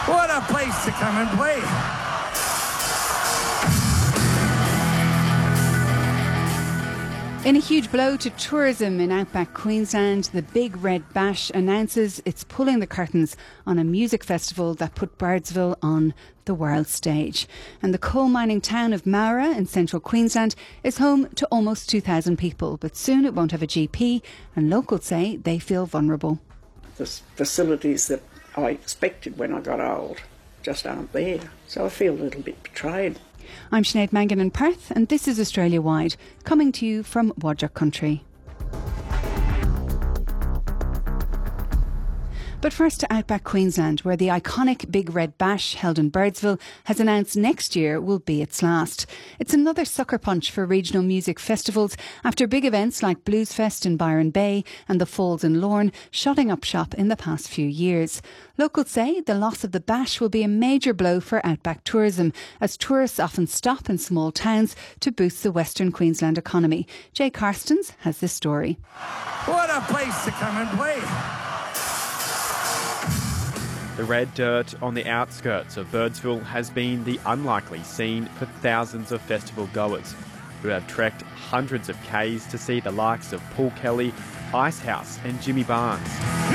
What a place to come and play. In a huge blow to tourism in outback Queensland, the Big Red Bash announces it's pulling the curtains on a music festival that put Birdsville on the world stage. And the coal mining town of Moura in central Queensland is home to almost 2,000 people, but soon it won't have a GP, and locals say they feel vulnerable. The facilities that I expected when I got old just aren't there, so I feel a little bit betrayed. I'm Sinead Mangan in Perth, and this is Australia Wide, coming to you from Wadjuk Country. But first to outback Queensland, where the iconic Big Red Bash held in Birdsville has announced next year will be its last. It's another sucker punch for regional music festivals after big events like Bluesfest in Byron Bay and the Falls in Lorne shutting up shop in the past few years. Locals say the loss of the Bash will be a major blow for outback tourism, as tourists often stop in small towns to boost the Western Queensland economy. Jay Karstens has this story. What a place to come and play. The red dirt on the outskirts of Birdsville has been the unlikely scene for thousands of festival goers who have trekked hundreds of k's to see the likes of Paul Kelly, Icehouse and Jimmy Barnes.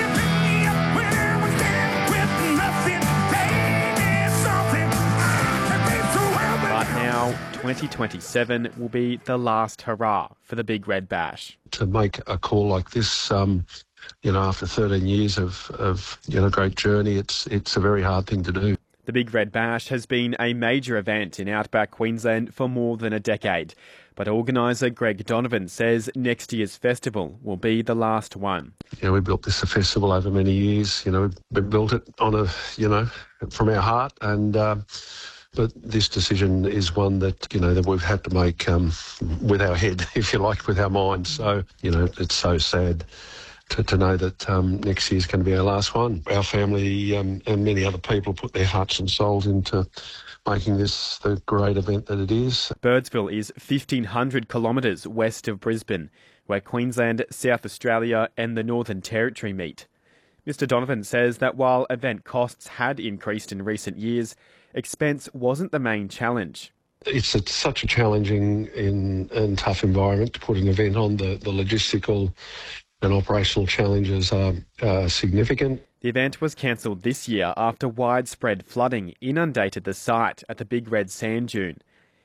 But now, 2027 will be the last hurrah for the Big Red Bash. To make a call like this, after 13 years of great journey, it's a very hard thing to do. The Big Red Bash has been a major event in outback Queensland for more than a decade. But organiser Greg Donovan says next year's festival will be the last one. We built this festival over many years. We built it on from our heart, and but this decision is one that that we've had to make with our head, if you like, with our mind. So it's so sad to know that next year's going to be our last one. Our family and many other people put their hearts and souls into making this the great event that it is. Birdsville is 1,500 kilometres west of Brisbane, where Queensland, South Australia and the Northern Territory meet. Mr Donovan says that while event costs had increased in recent years, expense wasn't the main challenge. It's such a challenging and tough environment to put an event on. The logistical and operational challenges are significant. The event was cancelled this year after widespread flooding inundated the site at the Big Red Sand Dune.